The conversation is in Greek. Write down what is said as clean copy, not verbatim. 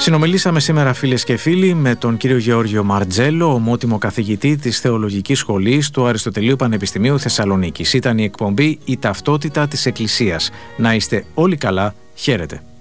Συνομιλήσαμε σήμερα, φίλες και φίλοι, με τον κύριο Γεώργιο Μαρτζέλο, ομότιμο καθηγητή της Θεολογικής Σχολής του Αριστοτελείου Πανεπιστημίου Θεσσαλονίκης. Ήταν η εκπομπή «Η Ταυτότητα της Εκκλησίας». Να είστε όλοι καλά. Χαίρετε.